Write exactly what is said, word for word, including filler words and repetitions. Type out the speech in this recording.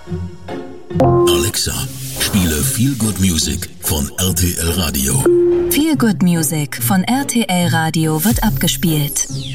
Alexa, spiele Feel Good Music von R T L Radio. Feel Good Music von R T L Radio wird abgespielt.